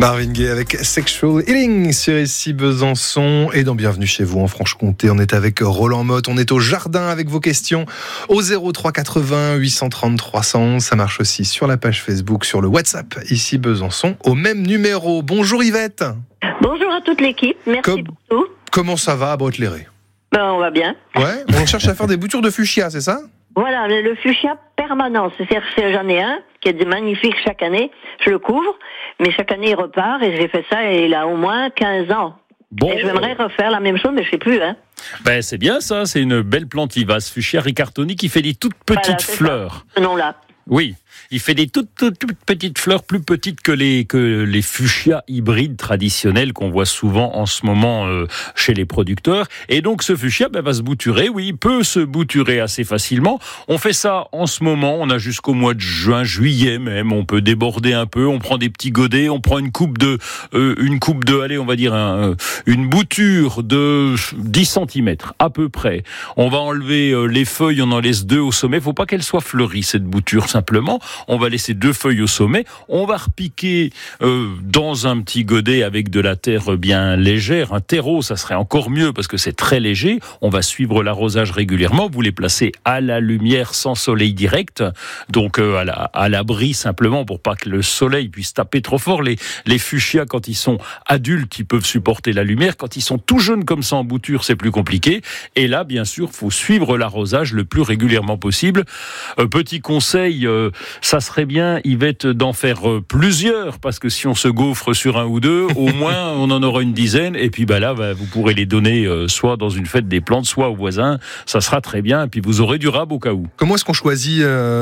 Marvin Gaye avec Sexual Healing sur ici Besançon et dans Bienvenue chez vous en Franche-Comté. On est avec Roland Motte, on est au jardin avec vos questions au 03 80 830 300. Ça marche aussi sur la page Facebook, sur le WhatsApp ici Besançon au même numéro. Bonjour Yvette. Bonjour à toute l'équipe, merci pour tout. Comment ça va à Breuthe-les-Ré? On va bien. Ouais, on cherche à faire des boutures de fuchsia, c'est ça? Voilà, le fuchsia permanent, c'est-à-dire que j'en ai un qui est magnifique chaque année, je le couvre, mais chaque année il repart et j'ai fait ça et il a au moins 15 ans. Bon. Et j'aimerais refaire la même chose, mais je sais plus. C'est bien ça, c'est une belle plante vivace, fuchsia ricartoni qui fait des toutes petites fleurs. Ce nom-là. Oui, il fait des toutes petites fleurs, plus petites que les fuchsias hybrides traditionnels qu'on voit souvent en ce moment chez les producteurs. Et donc ce fuchsia va se bouturer, oui, il peut se bouturer assez facilement. On fait ça en ce moment, on a jusqu'au mois de juin, juillet même, on peut déborder un peu, on prend des petits godets, on prend une coupe de allez, on va dire une bouture de 10 cm à peu près. On va enlever les feuilles, on en laisse 2 au sommet, faut pas qu'elle soit fleurie cette bouture. Simplement, on va laisser 2 feuilles au sommet, on va repiquer dans un petit godet avec de la terre bien légère, un terreau, ça serait encore mieux parce que c'est très léger, on va suivre l'arrosage régulièrement, vous les placez à la lumière sans soleil direct, donc à l'abri simplement pour pas que le soleil puisse taper trop fort. Les fuchsias, quand ils sont adultes, ils peuvent supporter la lumière, quand ils sont tout jeunes comme ça en bouture, c'est plus compliqué, et là, bien sûr, faut suivre l'arrosage le plus régulièrement possible. Petit conseil, ça serait bien, Yvette, d'en faire plusieurs, parce que si on se gaufre sur 1 ou 2, au moins on en aura une dizaine, et puis là, vous pourrez les donner soit dans une fête des plantes, soit aux voisins, ça sera très bien, et puis vous aurez du rab au cas où. Comment est-ce qu'on choisit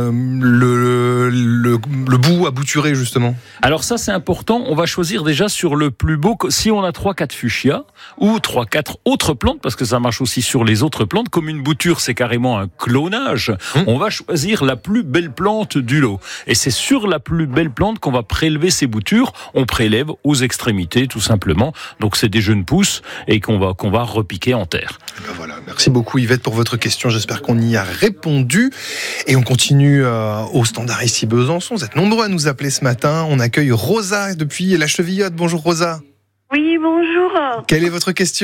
le bout à bouturer, justement? Alors ça, c'est important, on va choisir déjà sur le plus beau, si on a 3-4 fuchsias, ou 3-4 autres plantes, parce que ça marche aussi sur les autres plantes, comme une bouture, c'est carrément un clonage, on va choisir la plus belle plante du lot. Et c'est sur la plus belle plante qu'on va prélever ces boutures. On prélève aux extrémités, tout simplement. Donc c'est des jeunes pousses et qu'on va repiquer en terre. Et ben voilà. Merci beaucoup Yvette pour votre question. J'espère qu'on y a répondu. Et on continue au standard ici Besançon. Vous êtes nombreux à nous appeler ce matin. On accueille Rosa depuis la Chevillotte. Bonjour Rosa. Oui, bonjour. Quelle est votre question ?